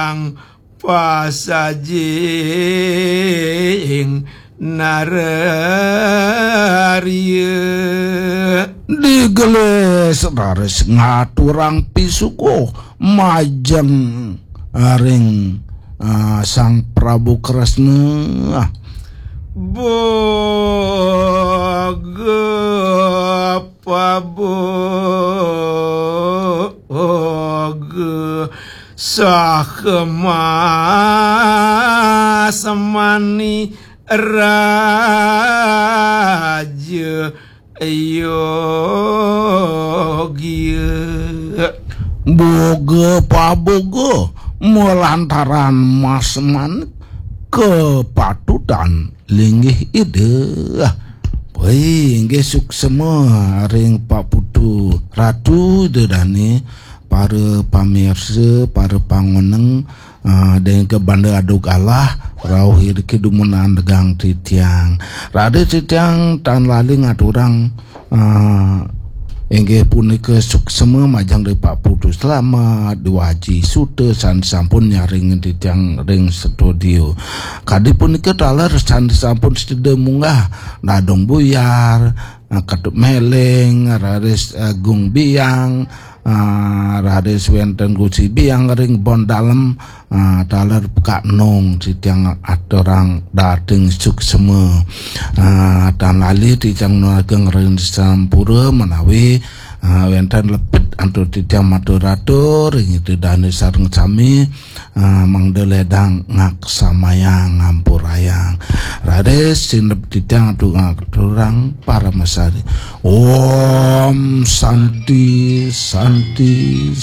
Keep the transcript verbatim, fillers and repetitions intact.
aturang pasajing nararieu digeles rares ngaturang pisuko majeng aring uh, Sang Prabu Kresna boga paboga sakema semani raja yogia boga paboga melantaran masman kepatutan linggih ide woi nggih suksema ring Pak Putu Ratu dedane para pamirsa para pangoneng uh, dan ke banda aduk Allah rauhir kedumenan degang titiang rada titiang tan laling aturang uh, inggih punika suksema majang dari Pak Putu selamat diwaji suta san sampun nyaring titiang ring studio kadi punika taler san sampun sedhe munggah nadong buyar katup meleng raris agung biang Uh, Rades wenten guci biang ring bon dalem uh, taler kak nong sitiang atorang dating suksema uh, tan lali titiang nuageng ring sampura menawi uh, wenten lepet antur titiang maturatur ring itu dane sareng sami uh, mangdeledang ngak samayang ngampurayang Rades sinep titiang aturang para masari Om Santi Santi